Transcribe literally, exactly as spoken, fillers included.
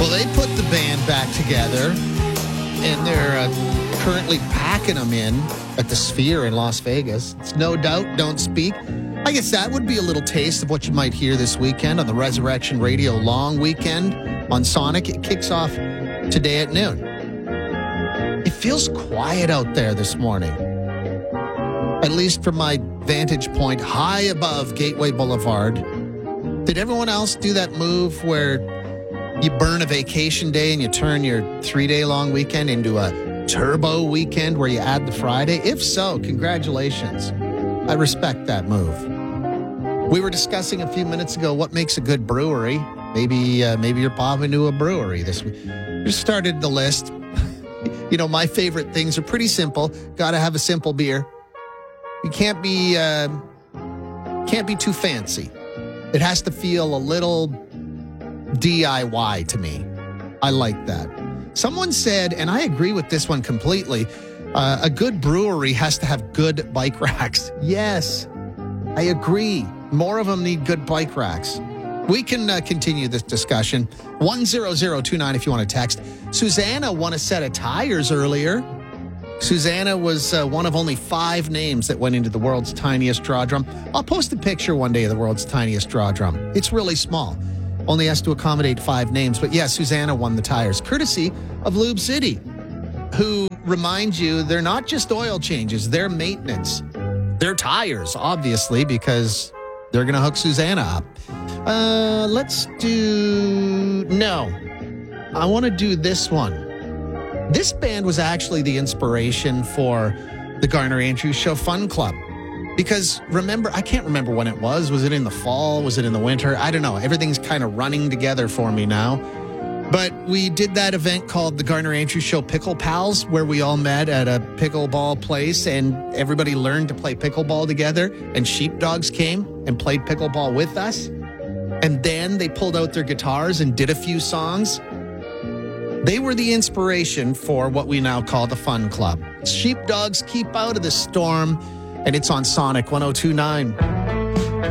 Well, they put the band back together, and they're uh, currently packing them in at the Sphere in Las Vegas. It's No Doubt, Don't Speak. I guess that would be a little taste of what you might hear this weekend on the Resurrection Radio Long Weekend on Sonic. It kicks off today at noon. It feels quiet out there this morning, at least from my vantage point high above Gateway Boulevard. Did everyone else do that move where you burn a vacation day and you turn your three-day long weekend into a turbo weekend where you add the Friday? If so, congratulations. I respect that move. We were discussing a few minutes ago what makes a good brewery. Maybe uh, maybe you're popping into a brewery this week. Just started the list. You know, my favorite things are pretty simple. Got to have a simple beer. You can't be uh, can't be too fancy. It has to feel a little D I Y to me. I like that. Someone said, and I agree with this one completely, uh, a good brewery has to have good bike racks. Yes, I agree. More of them need good bike racks. We can uh, continue this discussion. one zero zero two nine if you want to text. Susanna won a set of tires earlier. Susanna was uh, one of only five names that went into the world's tiniest draw drum. I'll post a picture one day of the world's tiniest draw drum. It's really small. Only has to accommodate five names. But yeah, Susanna won the tires, courtesy of Lube City, who reminds you they're not just oil changes, they're maintenance. They're tires, obviously, because they're going to hook Susanna up. Uh, let's do... No. I want to do this one. This band was actually the inspiration for the Garner Andrews Show Fun Club. Because remember, I can't remember when it was. Was it in the fall? Was it in the winter? I don't know. Everything's kind of running together for me now. But we did that event called the Garner Andrews Show Pickle Pals, where we all met at a pickleball place and everybody learned to play pickleball together. And Sheepdogs came and played pickleball with us. And then they pulled out their guitars and did a few songs. They were the inspiration for what we now call the Fun Club. Sheepdogs Keep Out of the Storm, and it's on Sonic one oh two point nine.